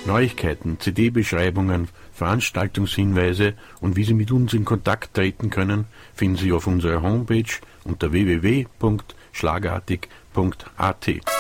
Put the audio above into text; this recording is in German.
Neuigkeiten, CD-Beschreibungen, Veranstaltungshinweise und wie Sie mit uns in Kontakt treten können, finden Sie auf unserer Homepage unter www.schlagartig.at.